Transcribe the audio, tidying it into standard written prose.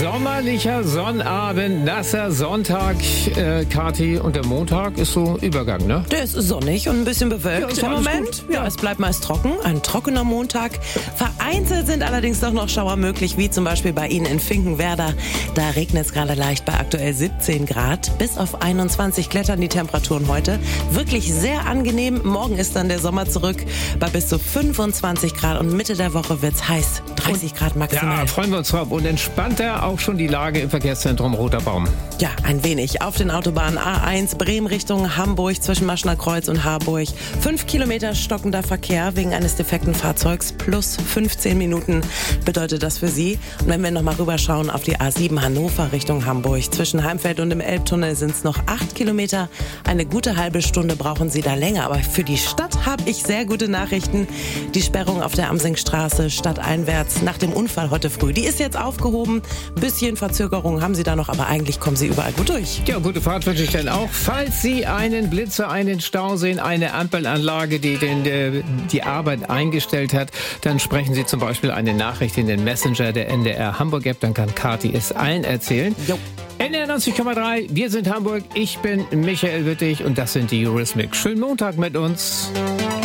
Sommerlicher Sonnabend, nasser Sonntag, Kathi, und der Montag ist so Übergang, ne? Der ist sonnig und ein bisschen bewölkt Ja, im Moment. Ja, es bleibt meist trocken, ein trockener Montag. Vereinzelt sind allerdings doch noch Schauer möglich, wie zum Beispiel bei Ihnen in Finkenwerder. Da regnet es gerade leicht bei aktuell 17 Grad. Bis auf 21 klettern die Temperaturen heute. Wirklich sehr angenehm. Morgen ist dann der Sommer zurück bei bis zu 25 Grad und Mitte der Woche wird's heiß. 30 Grad maximal. Ja, freuen wir uns drauf. Und entspannter auch schon die Lage im Verkehrszentrum Roter Baum. Ja, ein wenig. Auf den Autobahnen A1 Bremen Richtung Hamburg zwischen Maschner Kreuz und Harburg. 5 Kilometer stockender Verkehr wegen eines defekten Fahrzeugs plus 15 Minuten bedeutet das für Sie. Und wenn wir nochmal rüberschauen auf die A7 Hannover Richtung Hamburg. Zwischen Heimfeld und dem Elbtunnel sind es noch 8 Kilometer. Eine gute halbe Stunde brauchen Sie da länger. Aber für die Stadt habe ich sehr gute Nachrichten. Die Sperrung auf der Amsingstraße stadteinwärts nach dem Unfall heute früh, die ist jetzt aufgehoben. Bisschen Verzögerung haben Sie da noch, aber eigentlich kommen Sie überall gut durch. Ja, gute Fahrt wünsche ich dann auch. Falls Sie einen Blitzer, einen Stau sehen, eine Ampelanlage, die die Arbeit eingestellt hat, dann sprechen Sie zum Beispiel eine Nachricht in den Messenger der NDR Hamburg App, dann kann Kathi es allen erzählen. Jo. NDR 90,3, wir sind Hamburg, ich bin Michael Wittig und das sind die Eurismics. Schönen Montag mit uns.